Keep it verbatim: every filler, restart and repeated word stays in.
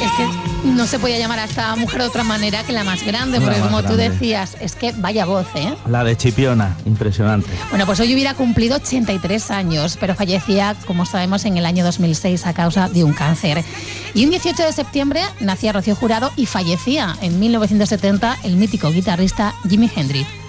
Es que no se podía llamar a esta mujer de otra manera que la más grande, La porque más como grande. tú decías, es que vaya voz, ¿eh? La de Chipiona, impresionante. Bueno, pues hoy hubiera cumplido ochenta y tres años, pero fallecía, como sabemos, en el año dos mil seis a causa de un cáncer. Y un dieciocho de septiembre nacía Rocío Jurado y fallecía en mil novecientos setenta el mítico guitarrista Jimi Hendrix.